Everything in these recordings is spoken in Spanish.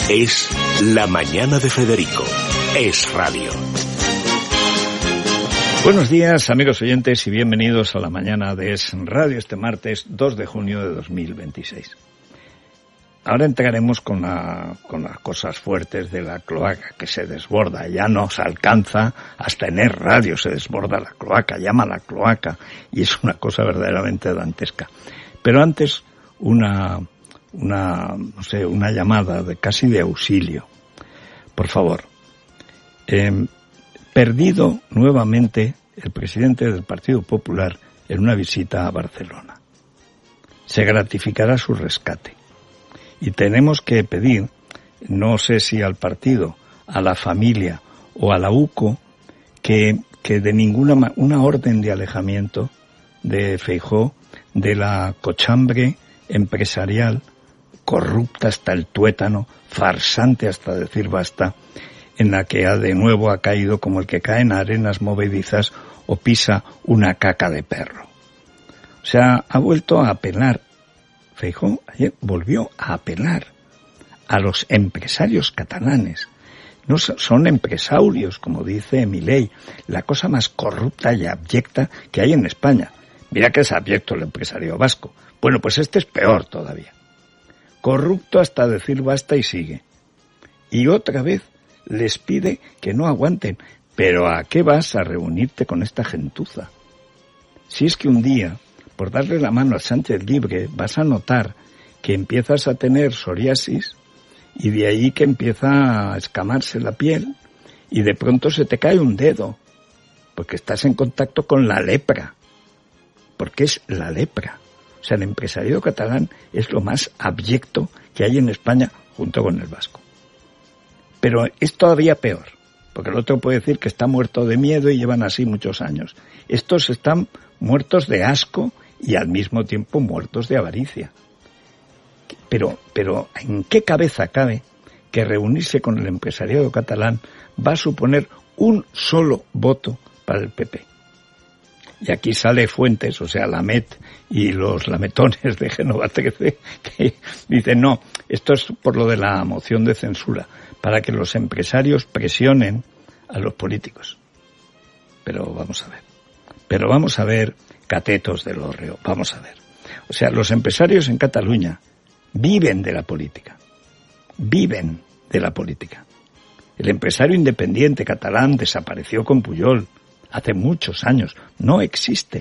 Es La Mañana de Federico. Es radio. Buenos días, amigos oyentes, y bienvenidos a La Mañana de Es Radio este martes 2 de junio de 2026. Ahora entraremos con las cosas fuertes de la cloaca que se desborda. Ya nos alcanza, hasta en Es Radio se desborda la cloaca, llama a la cloaca, y es una cosa verdaderamente dantesca. Pero antes, una llamada casi de auxilio. Por favor. Perdido nuevamente el presidente del Partido Popular en una visita a Barcelona. Se gratificará su rescate. Y tenemos que pedir, no sé si al partido, a la familia o a la UCO, que de una orden de alejamiento de Feijóo de la cochambre empresarial, corrupta hasta el tuétano, farsante hasta decir basta, en la que de nuevo ha caído como el que cae en arenas movedizas o pisa una caca de perro. O sea, ha vuelto a apelar. Feijóo ayer volvió a apelar a los empresarios catalanes. No son empresarios, como dice Milei, la cosa más corrupta y abyecta que hay en España. Mira que es abyecto el empresario vasco. Bueno, pues este es peor todavía. Corrupto hasta decir basta y sigue. Y otra vez les pide que no aguanten. ¿Pero a qué vas a reunirte con esta gentuza? Si es que un día, por darle la mano a Sánchez Libre, vas a notar que empiezas a tener psoriasis y de ahí que empieza a escamarse la piel y de pronto se te cae un dedo porque estás en contacto con la lepra. Porque es la lepra. O sea, el empresariado catalán es lo más abyecto que hay en España junto con el vasco. Pero es todavía peor, porque el otro puede decir que está muerto de miedo y llevan así muchos años. Estos están muertos de asco y al mismo tiempo muertos de avaricia. Pero ¿en qué cabeza cabe que reunirse con el empresariado catalán va a suponer un solo voto para el PP? Y aquí sale Fuentes, o sea, Lamet y los lametones de Génova 13, que dicen, no, esto es por lo de la moción de censura, para que los empresarios presionen a los políticos. Pero vamos a ver, catetos del hórreo, vamos a ver. O sea, los empresarios en Cataluña viven de la política. Viven de la política. El empresario independiente catalán desapareció con Pujol hace muchos años. No existe.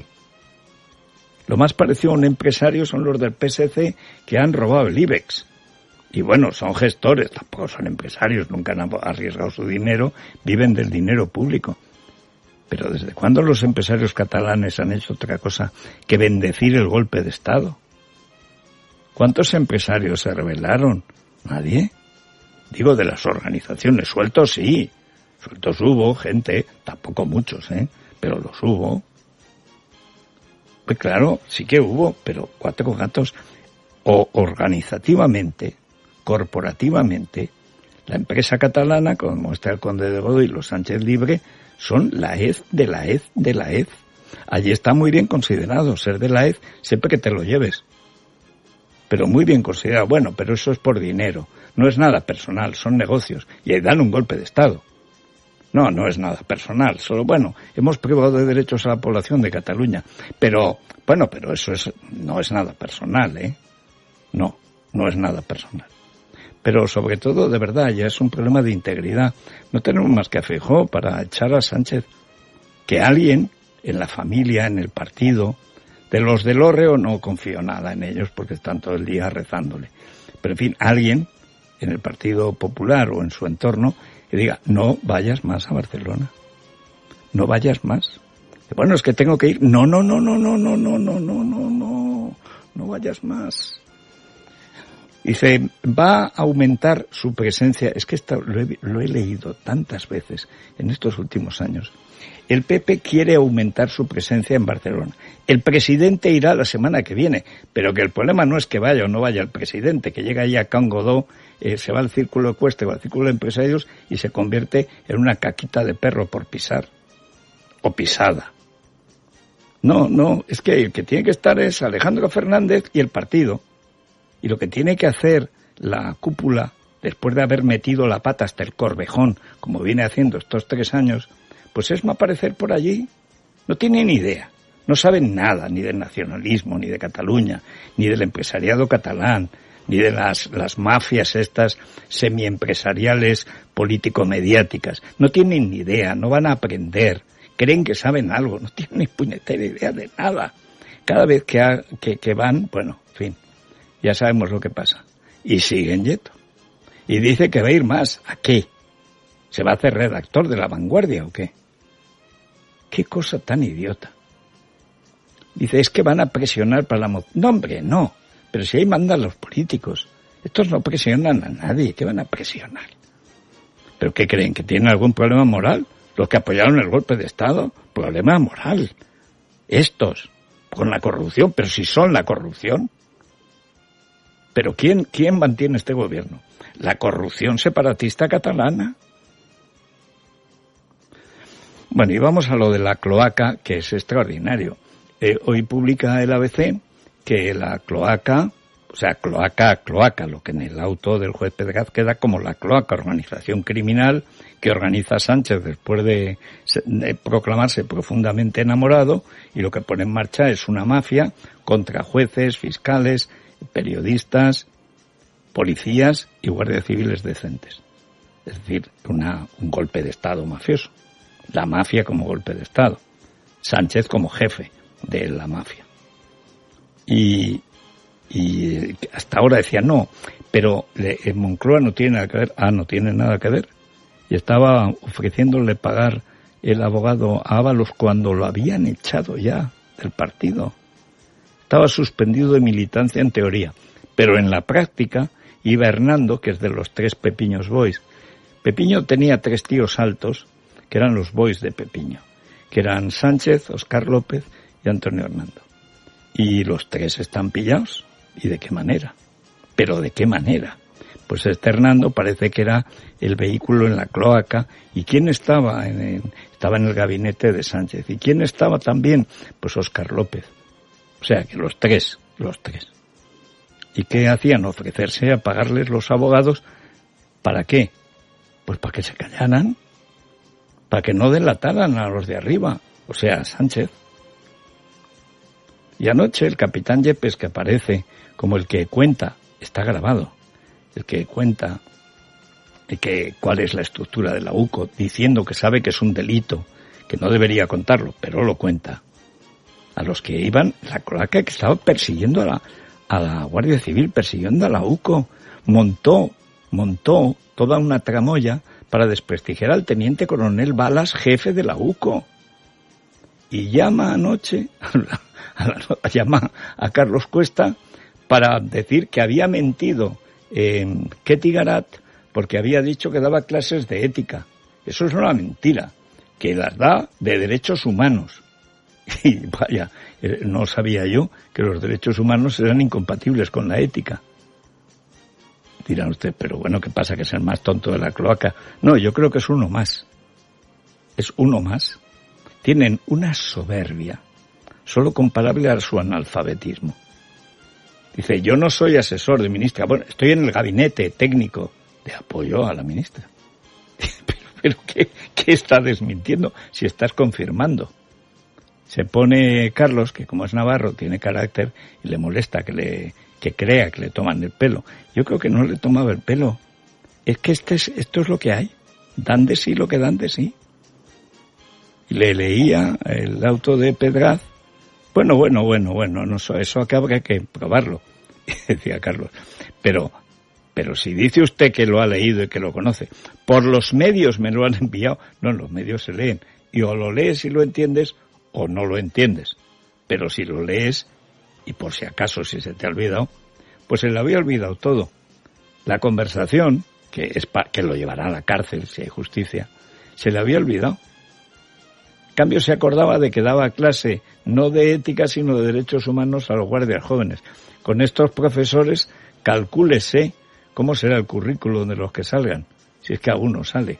Lo más parecido a un empresario son los del PSC que han robado el IBEX. Y bueno, son gestores, tampoco son empresarios, nunca han arriesgado su dinero, viven del dinero público. Pero ¿desde cuándo los empresarios catalanes han hecho otra cosa que bendecir el golpe de Estado? ¿Cuántos empresarios se rebelaron? ¿Nadie? Digo, de las organizaciones, sueltos sí. Sueltos hubo, gente, tampoco muchos, pero los hubo. Pues claro, sí que hubo, pero cuatro gatos. O organizativamente, corporativamente, la empresa catalana, como está el Conde de Godó y los Sánchez Libre, son la hez de la hez de la hez. Allí está muy bien considerado ser de la hez, siempre que te lo lleves. Pero muy bien considerado. Bueno, pero eso es por dinero. No es nada personal, son negocios. Y ahí dan un golpe de Estado. No es nada personal. Solo, hemos privado de derechos a la población de Cataluña. Pero eso no es nada personal, No es nada personal. Pero sobre todo, de verdad, ya es un problema de integridad. No tenemos más que a Feijóo para echar a Sánchez. Que alguien en la familia, en el partido, de los del hórreo no confío nada en ellos porque están todo el día rezándole. Pero en fin, alguien en el Partido Popular o en su entorno que diga, no vayas más a Barcelona. No vayas más. Bueno, es que tengo que ir. No vayas más. Dice, va a aumentar su presencia. Es que esto lo he leído tantas veces en estos últimos años. El PP quiere aumentar su presencia en Barcelona. El presidente irá la semana que viene, pero que el problema no es que vaya o no vaya el presidente, que llega ahí a Can Godó, se va al círculo ecuestre o al círculo de empresarios y se convierte en una caquita de perro por pisar o pisada. No, es que el que tiene que estar es Alejandro Fernández y el partido. Y lo que tiene que hacer la cúpula después de haber metido la pata hasta el Corvejón, como viene haciendo estos 3 años, pues es aparecer por allí. No tiene ni idea, no saben nada, ni del nacionalismo, ni de Cataluña, ni del empresariado catalán, ni de las mafias estas semiempresariales político-mediáticas. No tienen ni idea, no van a aprender, creen que saben algo, no tienen ni puñetera idea de nada. Cada vez que van, bueno, en fin, ya sabemos lo que pasa. Y siguen yeto. Y dice que va a ir más. ¿A qué? ¿Se va a hacer redactor de La Vanguardia o qué? Qué cosa tan idiota. Dice, es que van a presionar para la moción. No, hombre, no. Pero si ahí mandan los políticos. Estos no presionan a nadie. ¿Qué van a presionar? ¿Pero qué creen? ¿Que tienen algún problema moral? Los que apoyaron el golpe de Estado. Problema moral. Estos, con la corrupción. Pero si son la corrupción. ¿Pero quién mantiene este gobierno? La corrupción separatista catalana. Bueno, y vamos a lo de la cloaca, que es extraordinario. Hoy publica el ABC que la cloaca, o sea, cloaca, lo que en el auto del juez Pedraz queda como la cloaca, organización criminal que organiza Sánchez después de proclamarse profundamente enamorado, y lo que pone en marcha es una mafia contra jueces, fiscales, periodistas, policías y guardias civiles decentes. Es decir, un golpe de Estado mafioso. La mafia como golpe de Estado. Sánchez como jefe de la mafia. Y hasta ahora decía no, pero Moncloa no tiene nada que ver. No tiene nada que ver. Y estaba ofreciéndole pagar el abogado a Ábalos cuando lo habían echado ya del partido. Estaba suspendido de militancia en teoría, pero en la práctica iba Hernando, que es de los 3 Pepiños Boys. Pepiño tenía 3 tíos altos, que eran los boys de Pepiño, que eran Sánchez, Óscar López y Antonio Hernando. Y los 3 están pillados. ¿Y de qué manera? ¿Pero de qué manera? Pues este Hernando parece que era el vehículo en la cloaca. ¿Y quién estaba? Estaba en el gabinete de Sánchez. ¿Y quién estaba también? Pues Óscar López. O sea, que los tres. ¿Y qué hacían? Ofrecerse a pagarles los abogados. ¿Para qué? Pues para que se callaran. Para que no delataran a los de arriba. O sea, a Sánchez. Y anoche el capitán Yepes, que aparece como el que cuenta, está grabado, el que cuenta cuál es la estructura de la UCO, diciendo que sabe que es un delito, que no debería contarlo, pero lo cuenta. A los que iban, la cloaca que estaba persiguiendo a la Guardia Civil, persiguiendo a la UCO, montó toda una tramoya para desprestigiar al teniente coronel Balas, jefe de la UCO. Y llama anoche, llama a Carlos Cuesta para decir que había mentido Ketty Garat porque había dicho que daba clases de ética. Eso es una mentira, que las da de derechos humanos. Y vaya, no sabía yo que los derechos humanos eran incompatibles con la ética. Dirán ustedes, pero bueno, ¿qué pasa? ¿Que es el más tonto de la cloaca? No, yo creo que es uno más. Es uno más. Tienen una soberbia, solo comparable a su analfabetismo. Dice, yo no soy asesor de ministra. Bueno, estoy en el gabinete técnico de apoyo a la ministra. Pero ¿qué está desmintiendo si estás confirmando? Se pone Carlos, que como es navarro, tiene carácter y le molesta que crea que le toman el pelo. Yo creo que no le tomaba el pelo. Es que esto es lo que hay. Dan de sí lo que dan de sí. Y le leía el auto de Pedraz. Bueno, no, eso acaba que probarlo, decía Carlos. Pero si dice usted que lo ha leído y que lo conoce, por los medios me lo han enviado. No, los medios se leen. Y o lo lees y lo entiendes, o no lo entiendes. Pero si lo lees, y por si acaso si se te ha olvidado, pues se le había olvidado todo. La conversación, que lo llevará a la cárcel si hay justicia, se le había olvidado. En cambio se acordaba de que daba clase no de ética sino de derechos humanos a los guardias jóvenes. Con estos profesores calcúlese cómo será el currículo de los que salgan, si es que alguno sale.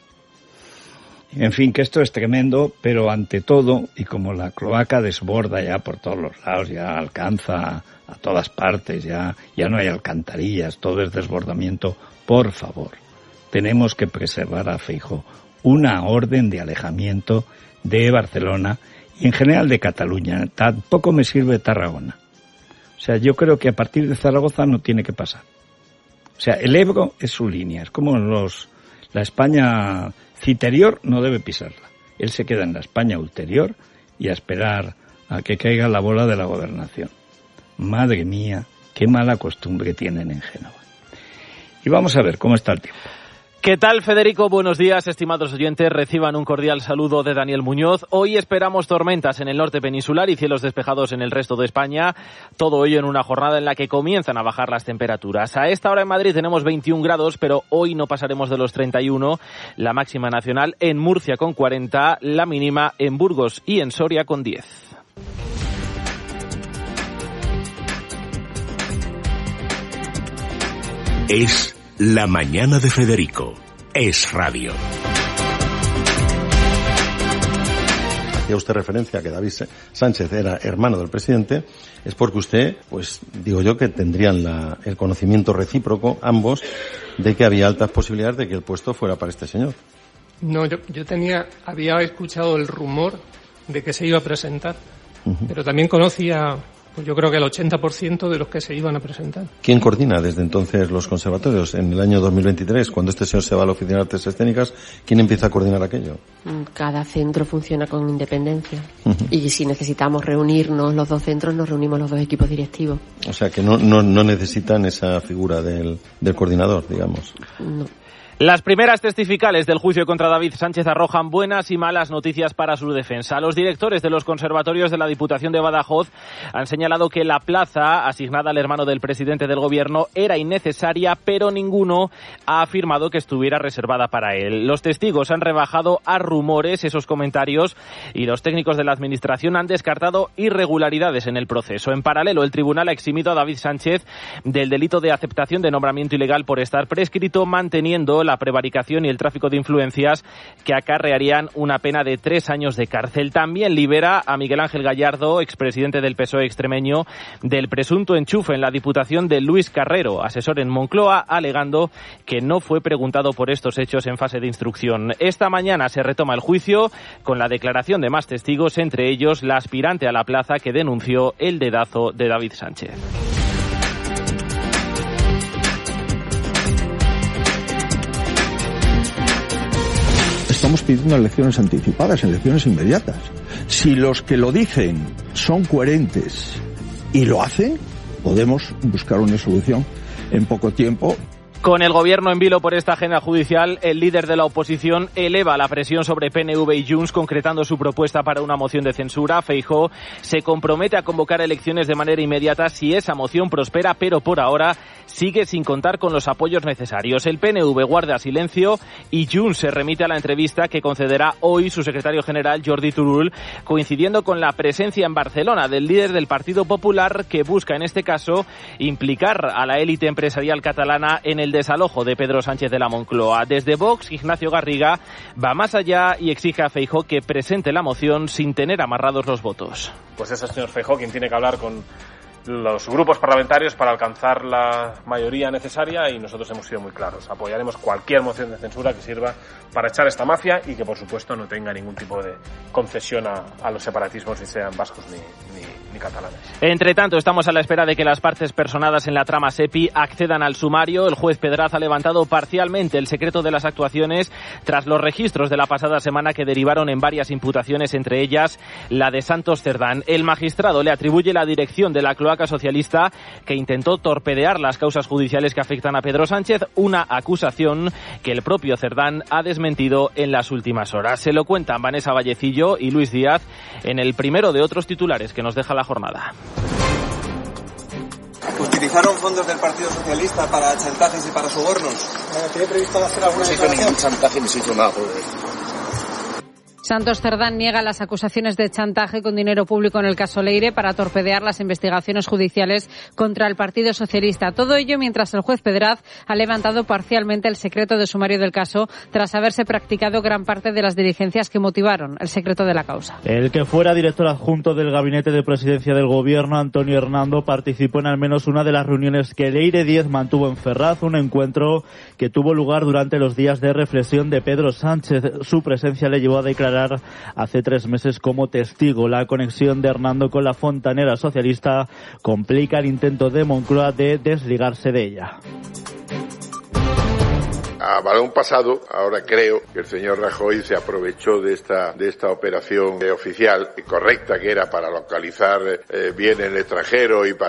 En fin, que esto es tremendo, pero ante todo, y como la cloaca desborda ya por todos los lados, ya alcanza a todas partes, ya no hay alcantarillas, todo es desbordamiento por favor, tenemos que preservar a Feijóo una orden de alejamiento de Barcelona y en general de Cataluña. Tampoco me sirve Tarragona. O sea, yo creo que a partir de Zaragoza no tiene que pasar. O sea, el Ebro es su línea, es como la España citerior no debe pisarla. Él se queda en la España ulterior y a esperar a que caiga la bola de la gobernación. Madre mía, qué mala costumbre tienen en Génova. Y vamos a ver cómo está el tiempo. ¿Qué tal, Federico? Buenos días, estimados oyentes. Reciban un cordial saludo de Daniel Muñoz. Hoy esperamos tormentas en el norte peninsular y cielos despejados en el resto de España. Todo ello en una jornada en la que comienzan a bajar las temperaturas. A esta hora en Madrid tenemos 21 grados, pero hoy no pasaremos de los 31. La máxima nacional en Murcia con 40, la mínima en Burgos y en Soria con 10. Es La Mañana de Federico. Es radio. Hacía usted referencia a que David Sánchez era hermano del presidente, es porque usted, pues digo yo que tendrían el conocimiento recíproco, ambos, de que había altas posibilidades de que el puesto fuera para este señor. No, yo había escuchado el rumor de que se iba a presentar, pero también conocía, pues yo creo que el 80% de los que se iban a presentar. ¿Quién coordina desde entonces los conservatorios? En el año 2023, cuando este señor se va a la Oficina de Artes Escénicas, ¿quién empieza a coordinar aquello? Cada centro funciona con independencia. Y si necesitamos reunirnos los dos centros, nos reunimos los dos equipos directivos. O sea que no necesitan esa figura del coordinador, digamos. No. Las primeras testificales del juicio contra David Sánchez arrojan buenas y malas noticias para su defensa. Los directores de los conservatorios de la Diputación de Badajoz han señalado que la plaza asignada al hermano del presidente del gobierno era innecesaria, pero ninguno ha afirmado que estuviera reservada para él. Los testigos han rebajado a rumores esos comentarios y los técnicos de la administración han descartado irregularidades en el proceso. En paralelo, el tribunal ha eximido a David Sánchez del delito de aceptación de nombramiento ilegal por estar prescrito, manteniendo la prevaricación y el tráfico de influencias que acarrearían una pena de 3 años de cárcel. También libera a Miguel Ángel Gallardo, expresidente del PSOE extremeño, del presunto enchufe en la Diputación de Luis Carrero, asesor en Moncloa, alegando que no fue preguntado por estos hechos en fase de instrucción. Esta mañana se retoma el juicio con la declaración de más testigos, entre ellos la aspirante a la plaza que denunció el dedazo de David Sánchez. Estamos pidiendo elecciones anticipadas, elecciones inmediatas. Si los que lo dicen son coherentes y lo hacen, podemos buscar una solución en poco tiempo. Con el gobierno en vilo por esta agenda judicial, el líder de la oposición eleva la presión sobre PNV y Junts, concretando su propuesta para una moción de censura. Feijóo se compromete a convocar elecciones de manera inmediata si esa moción prospera, pero por ahora sigue sin contar con los apoyos necesarios. El PNV guarda silencio y Junts se remite a la entrevista que concederá hoy su secretario general, Jordi Turull, coincidiendo con la presencia en Barcelona del líder del Partido Popular, que busca en este caso implicar a la élite empresarial catalana en el desalojo de Pedro Sánchez de la Moncloa. Desde Vox, Ignacio Garriga va más allá y exige a Feijóo que presente la moción sin tener amarrados los votos. Pues es el señor Feijóo quien tiene que hablar con los grupos parlamentarios para alcanzar la mayoría necesaria y nosotros hemos sido muy claros. Apoyaremos cualquier moción de censura que sirva para echar esta mafia y que, por supuesto, no tenga ningún tipo de concesión a los separatismos, ni sean vascos ni catalanes. Entre tanto, estamos a la espera de que las partes personadas en la trama SEPI accedan al sumario. El juez Pedraz ha levantado parcialmente el secreto de las actuaciones tras los registros de la pasada semana que derivaron en varias imputaciones, entre ellas la de Santos Cerdán. El magistrado le atribuye la dirección de la cloaca socialista que intentó torpedear las causas judiciales que afectan a Pedro Sánchez, una acusación que el propio Cerdán ha desmentido en las últimas horas. Se lo cuentan Vanessa Vallecillo y Luis Díaz en el primero de otros titulares que nos deja la jornada. ¿Utilizaron fondos del Partido Socialista para chantajes y para sobornos? ¿Tiene previsto hacer alguna declaración? No se hizo ningún chantaje ni se hizo nada. Santos Cerdán niega las acusaciones de chantaje con dinero público en el caso Leire para torpedear las investigaciones judiciales contra el Partido Socialista. Todo ello mientras el juez Pedraz ha levantado parcialmente el secreto de sumario del caso tras haberse practicado gran parte de las diligencias que motivaron el secreto de la causa. El que fuera director adjunto del Gabinete de Presidencia del Gobierno, Antonio Hernando, participó en al menos una de las reuniones que Leire Díez mantuvo en Ferraz, un encuentro que tuvo lugar durante los días de reflexión de Pedro Sánchez. Su presencia le llevó a declarar hace 3 meses como testigo. La conexión de Hernando con la fontanera socialista complica el intento de Moncloa de desligarse de ella. A balón pasado, ahora creo que el señor Rajoy se aprovechó de esta operación oficial correcta que era para localizar bien el extranjero y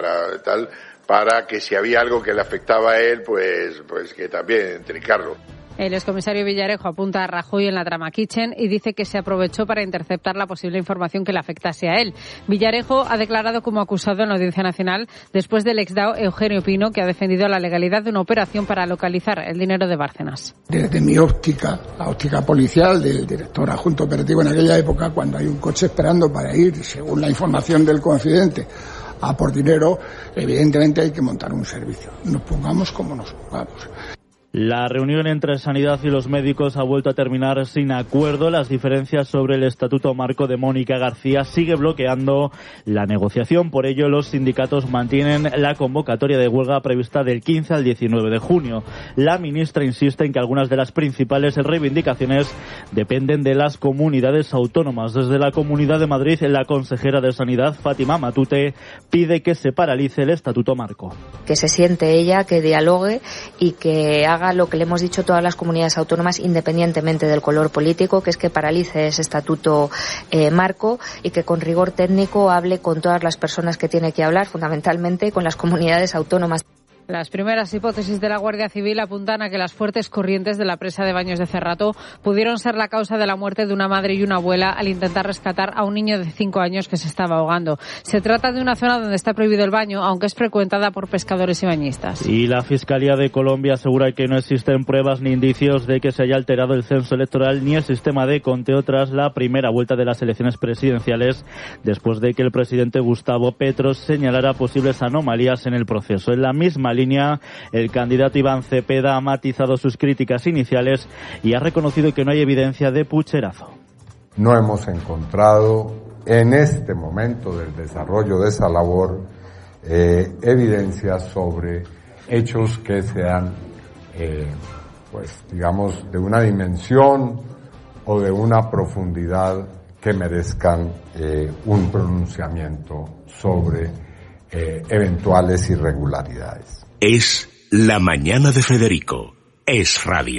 para que si había algo que le afectaba a él, pues que también trincarlo. El excomisario Villarejo apunta a Rajoy en la trama Kitchen y dice que se aprovechó para interceptar la posible información que le afectase a él. Villarejo ha declarado como acusado en la Audiencia Nacional después del exdao Eugenio Pino, que ha defendido la legalidad de una operación para localizar el dinero de Bárcenas. Desde mi óptica, la óptica policial del director adjunto operativo en aquella época, cuando hay un coche esperando para ir, según la información del confidente, a por dinero, evidentemente hay que montar un servicio. Nos pongamos como nos pongamos. La reunión entre Sanidad y los médicos ha vuelto a terminar sin acuerdo. Las diferencias sobre el estatuto marco de Mónica García sigue bloqueando la negociación. Por ello, los sindicatos mantienen la convocatoria de huelga prevista del 15 al 19 de junio. La ministra insiste en que algunas de las principales reivindicaciones dependen de las comunidades autónomas. Desde la Comunidad de Madrid, la consejera de Sanidad, Fátima Matute, pide que se paralice el estatuto marco. Que se siente ella, que dialogue y que haga lo que le hemos dicho a todas las comunidades autónomas, independientemente del color político, que es que paralice ese estatuto marco y que con rigor técnico hable con todas las personas que tiene que hablar, fundamentalmente con las comunidades autónomas. Las primeras hipótesis de la Guardia Civil apuntan a que las fuertes corrientes de la presa de Baños de Cerrato pudieron ser la causa de la muerte de una madre y una abuela al intentar rescatar a un niño de 5 años que se estaba ahogando. Se trata de una zona donde está prohibido el baño, aunque es frecuentada por pescadores y bañistas. Y la Fiscalía de Colombia asegura que no existen pruebas ni indicios de que se haya alterado el censo electoral ni el sistema de conteo tras la primera vuelta de las elecciones presidenciales, después de que el presidente Gustavo Petro señalara posibles anomalías en el proceso. En la misma línea, el candidato Iván Cepeda ha matizado sus críticas iniciales y ha reconocido que no hay evidencia de pucherazo. No hemos encontrado en este momento del desarrollo de esa labor evidencias sobre hechos que sean, digamos, de una dimensión o de una profundidad que merezcan un pronunciamiento sobre eventuales irregularidades. Es La Mañana de Federico. Es Radio.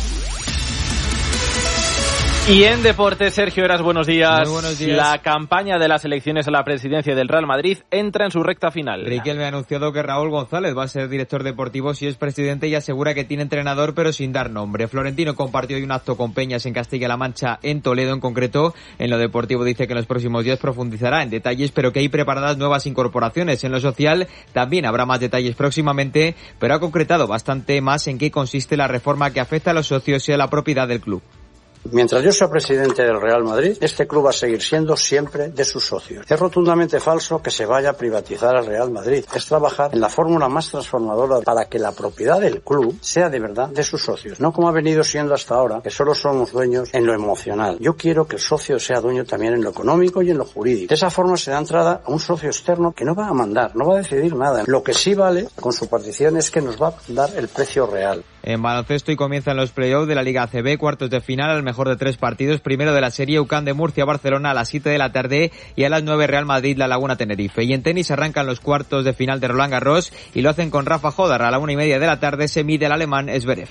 Y en deportes, Sergio Heras, buenos días. Muy buenos días. La campaña de las elecciones a la presidencia del Real Madrid entra en su recta final. Riquelme ha anunciado que Raúl González va a ser director deportivo si es presidente y asegura que tiene entrenador pero sin dar nombre. Florentino compartió hoy un acto con Peñas en Castilla-La Mancha, en Toledo en concreto. En lo deportivo dice que en los próximos días profundizará en detalles, pero que hay preparadas nuevas incorporaciones. En lo social también habrá más detalles próximamente, pero ha concretado bastante más en qué consiste la reforma que afecta a los socios y a la propiedad del club. Mientras yo sea presidente del Real Madrid, este club va a seguir siendo siempre de sus socios. Es rotundamente falso que se vaya a privatizar al Real Madrid. Es trabajar en la fórmula más transformadora para que la propiedad del club sea de verdad de sus socios. No como ha venido siendo hasta ahora, que solo somos dueños en lo emocional. Yo quiero que el socio sea dueño también en lo económico y en lo jurídico. De esa forma se da entrada a un socio externo que no va a mandar, no va a decidir nada. Lo que sí vale con su partición es que nos va a dar el precio real. En baloncesto y comienzan los play-offs de la Liga ACB, cuartos de final al mejor de 3 partidos. Primero de la serie, UCAM de Murcia-Barcelona a las 7 de la tarde y a las 9 Real Madrid-La Laguna-Tenerife. Y en tenis arrancan los cuartos de final de Roland Garros y lo hacen con Rafa Jodar a la 1:30 de la tarde, se mide el alemán Zverev.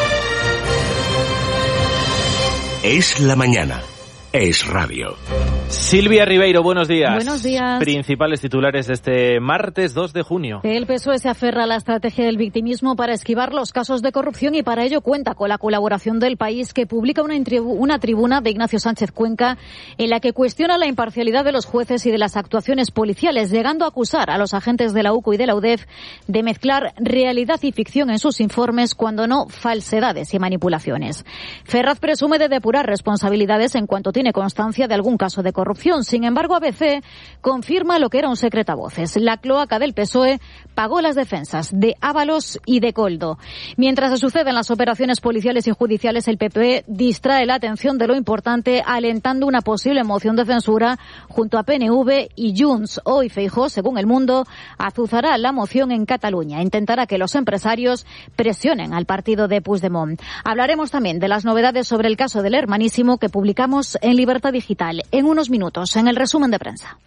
Es la mañana. Es Radio. Silvia Ribeiro, buenos días. Buenos días. Principales titulares de este martes 2 de junio. El PSOE se aferra a la estrategia del victimismo para esquivar los casos de corrupción y para ello cuenta con la colaboración del País, que publica una tribuna de Ignacio Sánchez Cuenca en la que cuestiona la imparcialidad de los jueces y de las actuaciones policiales, llegando a acusar a los agentes de la UCO y de la UDEF de mezclar realidad y ficción en sus informes, cuando no falsedades y manipulaciones. Ferraz presume de depurar responsabilidades en cuanto tiene constancia de algún caso de corrupción. Sin embargo, ABC confirma lo que era un secreto a voces. La cloaca del PSOE pagó las defensas de Ábalos y de Coldo. Mientras se suceden las operaciones policiales y judiciales, el PP distrae la atención de lo importante, alentando una posible moción de censura junto a PNV y Junts. Hoy Feijóo, según El Mundo, azuzará la moción en Cataluña. Intentará que los empresarios presionen al partido de Puigdemont. Hablaremos también de las novedades sobre el caso del Hermanísimo, que publicamos en Libertad Digital en unos minutos en el resumen de prensa.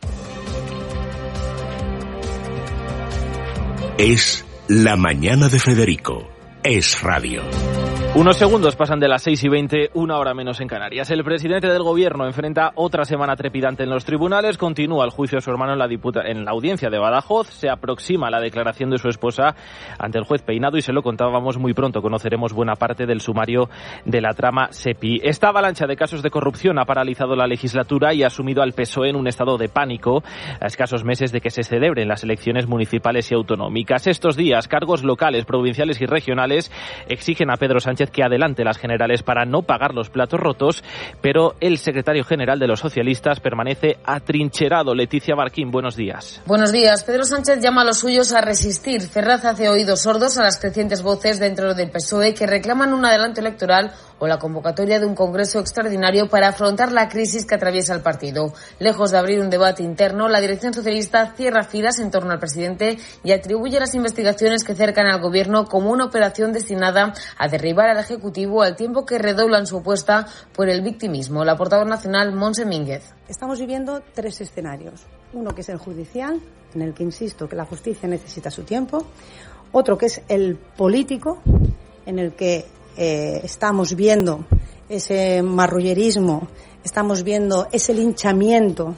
Es la mañana de Federico. Es radio. Unos segundos pasan de las 6:20, 1 hora menos en Canarias. El presidente del Gobierno enfrenta otra semana trepidante en los tribunales. Continúa el juicio de su hermano en la audiencia de Badajoz. Se aproxima la declaración de su esposa ante el juez Peinado y se lo contábamos muy pronto. Conoceremos buena parte del sumario de la trama SEPI. Esta avalancha de casos de corrupción ha paralizado la legislatura y ha sumido al PSOE en un estado de pánico a escasos meses de que se celebren las elecciones municipales y autonómicas. Estos días, cargos locales, provinciales y regionales exigen a Pedro Sánchez que adelante las generales para no pagar los platos rotos, pero el secretario general de los socialistas permanece atrincherado. Leticia Barquín, buenos días. Buenos días. Pedro Sánchez llama a los suyos a resistir. Ferraz hace oídos sordos a las crecientes voces dentro del PSOE que reclaman un adelanto electoral o la convocatoria de un congreso extraordinario para afrontar la crisis que atraviesa el partido. Lejos de abrir un debate interno, la dirección socialista cierra filas en torno al presidente y atribuye las investigaciones que cercan al gobierno como una operación destinada a derribar al Ejecutivo, al tiempo que redoblan su apuesta por el victimismo. La portavoz nacional, Montse Mínguez. Estamos viviendo 3 escenarios. Uno que es el judicial, en el que insisto que la justicia necesita su tiempo. Otro que es el político, en el que estamos viendo ese marrullerismo, estamos viendo ese linchamiento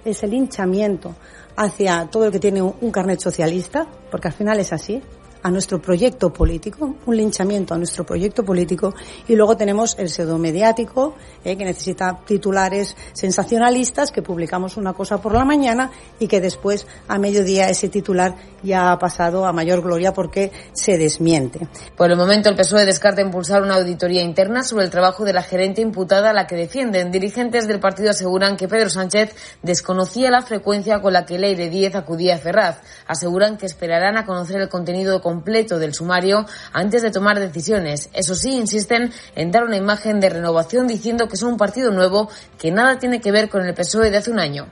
hacia todo el que tiene un carnet socialista, porque al final es así, a nuestro proyecto político, un linchamiento a nuestro proyecto político. Y luego tenemos el pseudomediático, que necesita titulares sensacionalistas, que publicamos una cosa por la mañana y que después a mediodía ese titular ya ha pasado a mayor gloria porque se desmiente. Por el momento el PSOE descarta impulsar una auditoría interna sobre el trabajo de la gerente imputada, a la que defienden. Dirigentes del partido aseguran que Pedro Sánchez desconocía la frecuencia con la que Leire Díez acudía a Ferraz. Aseguran que esperarán a conocer el contenido completo del sumario antes de tomar decisiones. Eso sí, insisten en dar una imagen de renovación, diciendo que son un partido nuevo que nada tiene que ver con el PSOE de hace un año.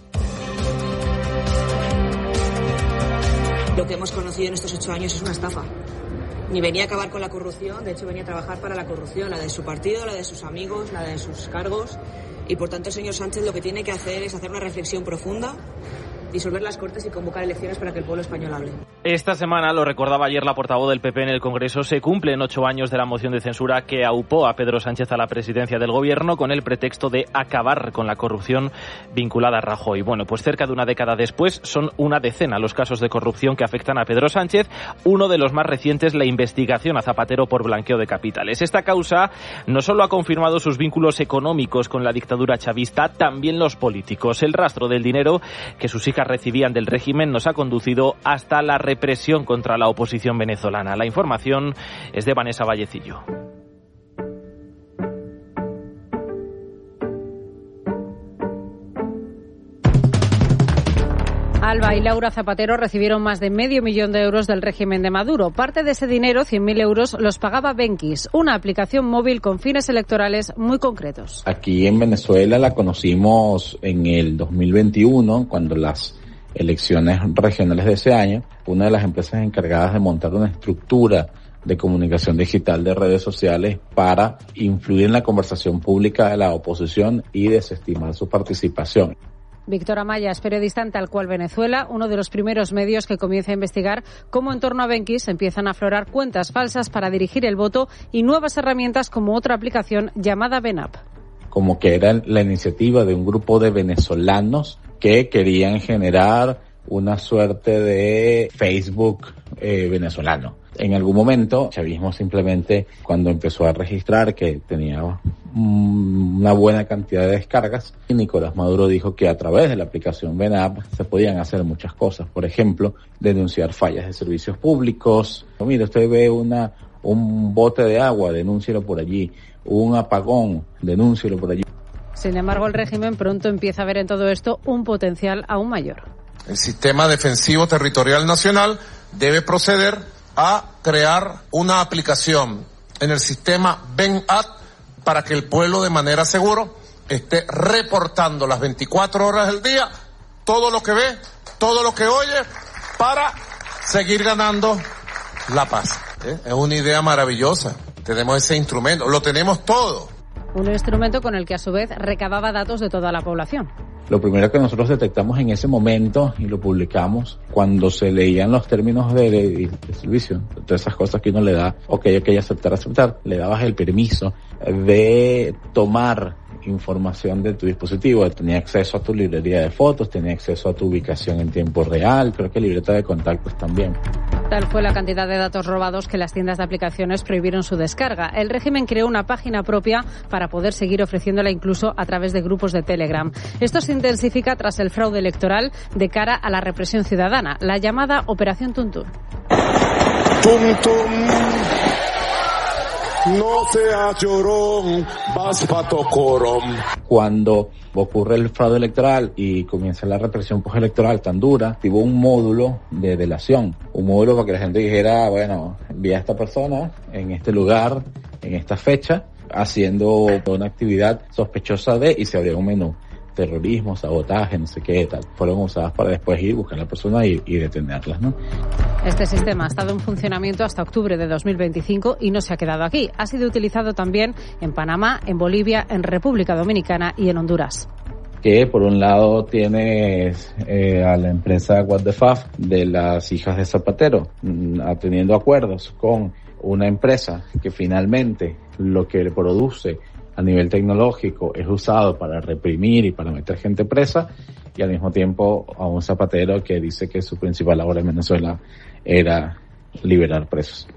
Lo que hemos conocido en estos 8 años es una estafa. Ni venía a acabar con la corrupción, de hecho venía a trabajar para la corrupción, la de su partido, la de sus amigos, la de sus cargos. Y por tanto el señor Sánchez lo que tiene que hacer es hacer una reflexión profunda, disolver las Cortes y convocar elecciones para que el pueblo español hable. Esta semana, lo recordaba ayer la portavoz del PP en el Congreso, se cumplen 8 años de la moción de censura que aupó a Pedro Sánchez a la presidencia del Gobierno con el pretexto de acabar con la corrupción vinculada a Rajoy. Bueno, pues cerca de una década después son una decena los casos de corrupción que afectan a Pedro Sánchez. Uno de los más recientes, la investigación a Zapatero por blanqueo de capitales. Esta causa no solo ha confirmado sus vínculos económicos con la dictadura chavista, también los políticos. El rastro del dinero que sus hijas recibían del régimen nos ha conducido hasta la represión contra la oposición venezolana. La información es de Vanessa Vallecillo. Alba y Laura Zapatero recibieron más de $500 millón del régimen de Maduro. Parte de ese dinero, 100.000 euros, los pagaba Benquis, una aplicación móvil con fines electorales muy concretos. Aquí en Venezuela la conocimos en el 2021, cuando las elecciones regionales de ese año, una de las empresas encargadas de montar una estructura de comunicación digital de redes sociales para influir en la conversación pública de la oposición y desestimar su participación. Víctor Amaya es periodista en Tal Cual Venezuela, uno de los primeros medios que comienza a investigar cómo en torno a Benquis empiezan a aflorar cuentas falsas para dirigir el voto y nuevas herramientas como otra aplicación llamada BenApp. como que era la iniciativa de un grupo de venezolanos que querían generar una suerte de Facebook venezolano. En algún momento, chavismo simplemente, cuando empezó a registrar que tenía una buena cantidad de descargas, Nicolás Maduro dijo que a través de la aplicación VENAP se podían hacer muchas cosas. Por ejemplo, denunciar fallas de servicios públicos. Mire, usted ve un bote de agua, denúncielo por allí. Un apagón, denúncielo por allí. Sin embargo, el régimen pronto empieza a ver en todo esto un potencial aún mayor. El Sistema Defensivo Territorial Nacional debe proceder a crear una aplicación en el sistema VENAP para que el pueblo de manera segura esté reportando las 24 horas del día todo lo que ve, todo lo que oye, para seguir ganando la paz. Es una idea maravillosa. Tenemos ese instrumento, lo tenemos todo. Un instrumento con el que a su vez recababa datos de toda la población. Lo primero que nosotros detectamos en ese momento, y lo publicamos, cuando se leían los términos de servicio, todas esas cosas que uno le da, ok, aceptar, le dabas el permiso de tomar información de tu dispositivo, tenía acceso a tu librería de fotos, tenía acceso a tu ubicación en tiempo real, creo que libreta de contactos también. Tal fue la cantidad de datos robados que las tiendas de aplicaciones prohibieron su descarga. El régimen creó una página propia para poder seguir ofreciéndola incluso a través de grupos de Telegram. Esto se intensifica tras el fraude electoral de cara a la represión ciudadana, la llamada Operación Tuntún. No seas llorón, vas pa' tocorom. Cuando ocurre el fraude electoral y comienza la represión postelectoral tan dura, activó un módulo de delación, un módulo para que la gente dijera, bueno, envía a esta persona en este lugar, en esta fecha, haciendo una actividad sospechosa de, y se abría un menú. Terrorismo, sabotaje, no sé qué tal. Fueron usadas para después ir, buscar a la persona y detenerlas, ¿no? Este sistema ha estado en funcionamiento hasta octubre de 2025 y no se ha quedado aquí. Ha sido utilizado también en Panamá, en Bolivia, en República Dominicana y en Honduras. Que por un lado tienes a la empresa What the Fuck de las hijas de Zapatero, teniendo acuerdos con una empresa que finalmente lo que produce a nivel tecnológico es usado para reprimir y para meter gente presa, y al mismo tiempo a un Zapatero que dice que su principal labor en Venezuela era liberar presos.